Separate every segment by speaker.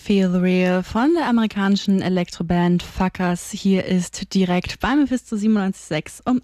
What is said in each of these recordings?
Speaker 1: Feel Real von der amerikanischen Elektroband Fuckers. Hier ist direkt bei Mephisto 97.6 um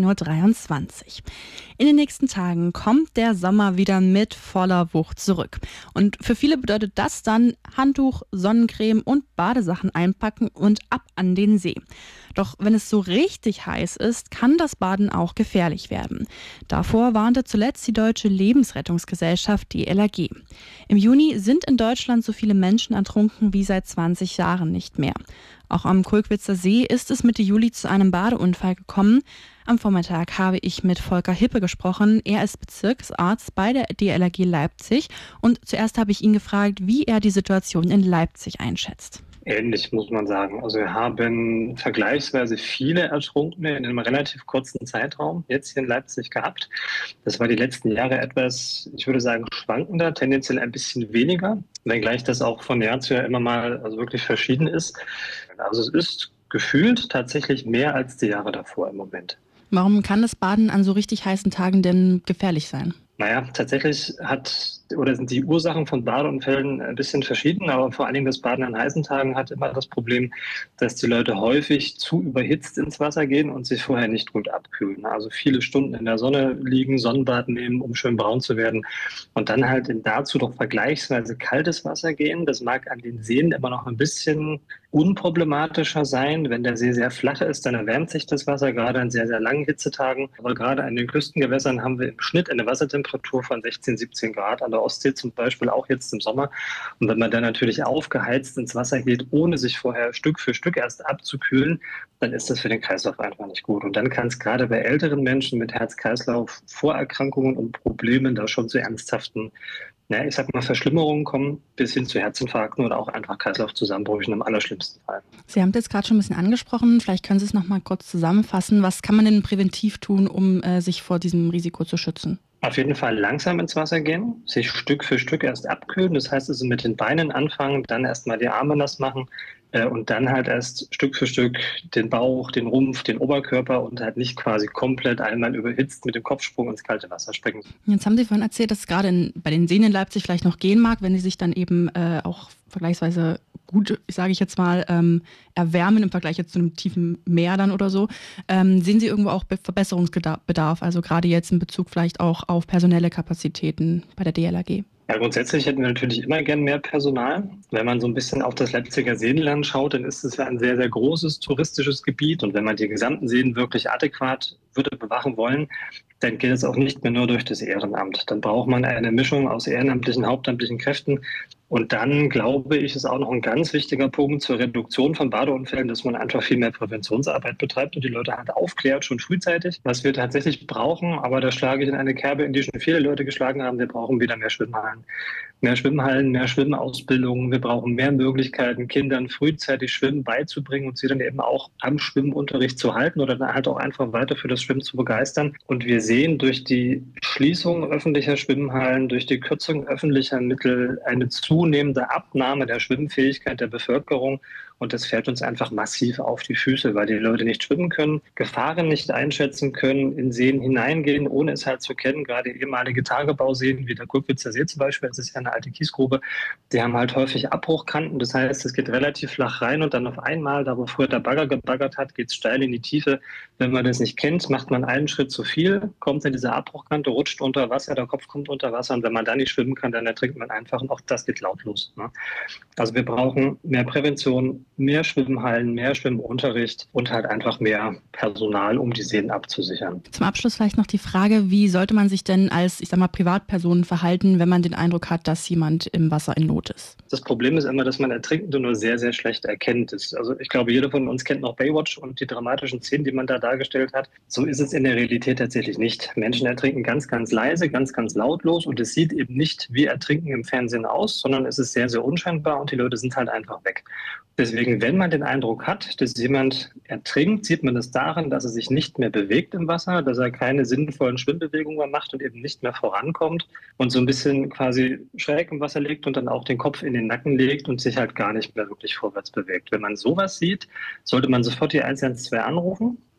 Speaker 1: 18.23 Uhr. In den nächsten Tagen kommt der Sommer wieder mit voller Wucht zurück. Und für viele bedeutet das dann Handtuch, Sonnencreme und Badesachen einpacken und ab an den See. Doch wenn es so richtig heiß ist, kann das Baden auch gefährlich werden. Davor warnte zuletzt die Deutsche Lebensrettungsgesellschaft, die LRG. Im Juni sind in Deutschland so viele Menschen ertrunken wie seit 20 Jahren nicht mehr. Auch am Kulkwitzer See ist es Mitte Juli zu einem Badeunfall gekommen. Am Vormittag habe ich mit Volker Hippe gesprochen. Er ist Bezirksarzt bei der DLRG Leipzig. Und zuerst habe ich ihn gefragt, wie er die Situation in Leipzig einschätzt.
Speaker 2: Ähnlich, muss man sagen. Also wir haben vergleichsweise viele Ertrunkene in einem relativ kurzen Zeitraum jetzt hier in Leipzig gehabt. Das war die letzten Jahre etwas, ich würde sagen, schwankender, tendenziell ein bisschen weniger, wenngleich das auch von Jahr zu Jahr immer mal wirklich verschieden ist. Also es ist gefühlt tatsächlich mehr als die Jahre davor im Moment.
Speaker 1: Warum kann das Baden an so richtig heißen Tagen denn gefährlich sein?
Speaker 2: Naja, tatsächlich sind die Ursachen von Badeunfällen ein bisschen verschieden, aber vor allen Dingen das Baden an heißen Tagen hat immer das Problem, dass die Leute häufig zu überhitzt ins Wasser gehen und sich vorher nicht gut abkühlen. Also viele Stunden in der Sonne liegen, Sonnenbad nehmen, um schön braun zu werden und dann halt in dazu doch vergleichsweise kaltes Wasser gehen. Das mag an den Seen immer noch ein bisschen unproblematischer sein. Wenn der See sehr flach ist, dann erwärmt sich das Wasser, gerade an sehr, sehr langen Hitzetagen. Aber gerade an den Küstengewässern haben wir im Schnitt eine Wassertemperatur von 16, 17 Grad, an der Ostsee zum Beispiel auch jetzt im Sommer. Und wenn man dann natürlich aufgeheizt ins Wasser geht, ohne sich vorher Stück für Stück erst abzukühlen, dann ist das für den Kreislauf einfach nicht gut. Und dann kann es gerade bei älteren Menschen mit Herz-Kreislauf-Vorerkrankungen und Problemen da schon zu ernsthaften, ich sag mal, Verschlimmerungen kommen, bis hin zu Herzinfarkten oder auch einfach Kreislaufzusammenbrüchen im allerschlimmsten Fall.
Speaker 1: Sie haben das jetzt gerade schon ein bisschen angesprochen. Vielleicht können Sie es noch mal kurz zusammenfassen. Was kann man denn präventiv tun, um sich vor diesem Risiko zu schützen?
Speaker 2: Auf jeden Fall langsam ins Wasser gehen, sich Stück für Stück erst abkühlen. Das heißt also mit den Beinen anfangen, dann erstmal die Arme nass machen und dann halt erst Stück für Stück den Bauch, den Rumpf, den Oberkörper und halt nicht quasi komplett einmal überhitzt mit dem Kopfsprung ins kalte Wasser springen.
Speaker 1: Jetzt haben Sie vorhin erzählt, dass es gerade bei den Seen in Leipzig vielleicht noch gehen mag, wenn sie sich dann eben auch vergleichsweise gut, sage ich jetzt mal, erwärmen im Vergleich jetzt zu einem tiefen Meer dann oder so. Sehen Sie irgendwo auch Verbesserungsbedarf, also gerade jetzt in Bezug vielleicht auch auf personelle Kapazitäten bei der DLRG?
Speaker 2: Ja, grundsätzlich hätten wir natürlich immer gern mehr Personal. Wenn man so ein bisschen auf das Leipziger Seenland schaut, dann ist es ja ein sehr, sehr großes touristisches Gebiet. Und wenn man die gesamten Seen wirklich adäquat würde bewachen wollen, dann geht es auch nicht mehr nur durch das Ehrenamt. Dann braucht man eine Mischung aus ehrenamtlichen, hauptamtlichen Kräften. Und dann, glaube ich, ist auch noch ein ganz wichtiger Punkt zur Reduktion von Badeunfällen, dass man einfach viel mehr Präventionsarbeit betreibt und die Leute halt aufklärt, schon frühzeitig. Was wir tatsächlich brauchen, aber da schlage ich in eine Kerbe, in die schon viele Leute geschlagen haben, wir brauchen wieder mehr Schwimmhallen. Mehr Schwimmhallen, mehr Schwimmausbildungen. Wir brauchen mehr Möglichkeiten, Kindern frühzeitig Schwimmen beizubringen und sie dann eben auch am Schwimmunterricht zu halten oder dann halt auch einfach weiter für das Schwimmen zu begeistern. Und wir sehen durch die Schließung öffentlicher Schwimmhallen, durch die Kürzung öffentlicher Mittel eine zunehmende Abnahme der Schwimmfähigkeit der Bevölkerung. Und das fällt uns einfach massiv auf die Füße, weil die Leute nicht schwimmen können, Gefahren nicht einschätzen können, in Seen hineingehen, ohne es halt zu kennen. Gerade ehemalige Tagebauseen wie der Kulkwitzer See zum Beispiel, das ist ja eine alte Kiesgrube, die haben halt häufig Abbruchkanten. Das heißt, es geht relativ flach rein und dann auf einmal, da wo früher der Bagger gebaggert hat, geht es steil in die Tiefe. Wenn man das nicht kennt, macht man einen Schritt zu viel, kommt in diese Abbruchkante, rutscht unter Wasser, der Kopf kommt unter Wasser und wenn man da nicht schwimmen kann, dann ertrinkt man einfach und auch das geht lautlos. Ne? Also wir brauchen mehr Prävention, mehr Schwimmhallen, mehr Schwimmunterricht und halt einfach mehr Personal, um die Seen abzusichern.
Speaker 1: Zum Abschluss vielleicht noch die Frage, wie sollte man sich denn als, ich sag mal, Privatperson verhalten, wenn man den Eindruck hat, dass jemand im Wasser in Not ist?
Speaker 2: Das Problem ist immer, dass man Ertrinkende nur sehr, sehr schlecht erkennt. Also ich glaube, jeder von uns kennt noch Baywatch und die dramatischen Szenen, die man da dargestellt hat. So ist es in der Realität tatsächlich nicht. Menschen ertrinken ganz, ganz leise, ganz, ganz lautlos und es sieht eben nicht wie Ertrinken im Fernsehen aus, sondern es ist sehr, sehr unscheinbar und die Leute sind halt einfach weg. Deswegen, wenn man den Eindruck hat, dass jemand ertrinkt, sieht man das daran, dass er sich nicht mehr bewegt im Wasser, dass er keine sinnvollen Schwimmbewegungen mehr macht und eben nicht mehr vorankommt und so ein bisschen quasi schräg im Wasser liegt und dann auch den Kopf in den Nacken legt und sich halt gar nicht mehr wirklich vorwärts bewegt. Wenn man sowas sieht, sollte man sofort die 112 anrufen.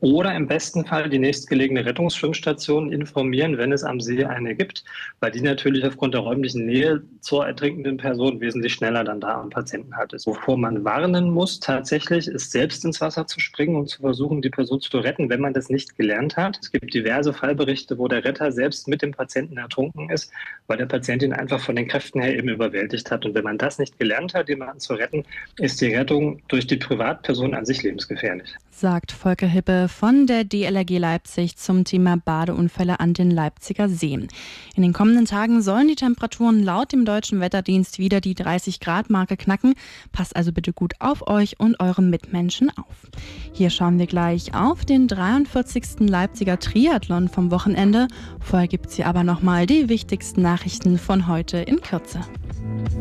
Speaker 2: oder im besten Fall die nächstgelegene Rettungsschwimmstation informieren, wenn es am See eine gibt, weil die natürlich aufgrund der räumlichen Nähe zur ertrinkenden Person wesentlich schneller dann da am Patienten halt ist. Wovor man warnen muss tatsächlich, ist selbst ins Wasser zu springen und zu versuchen, die Person zu retten, wenn man das nicht gelernt hat. Es gibt diverse Fallberichte, wo der Retter selbst mit dem Patienten ertrunken ist, weil der Patient ihn einfach von den Kräften her eben überwältigt hat. Und wenn man das nicht gelernt hat, jemanden zu retten, ist die Rettung durch die Privatperson an sich lebensgefährlich.
Speaker 1: Sagt Volker Hippe von der DLRG Leipzig zum Thema Badeunfälle an den Leipziger Seen. In den kommenden Tagen sollen die Temperaturen laut dem Deutschen Wetterdienst wieder die 30-Grad-Marke knacken. Passt also bitte gut auf euch und eure Mitmenschen auf. Hier schauen wir gleich auf den 43. Leipziger Triathlon vom Wochenende. Vorher gibt es hier aber nochmal die wichtigsten Nachrichten von heute in Kürze.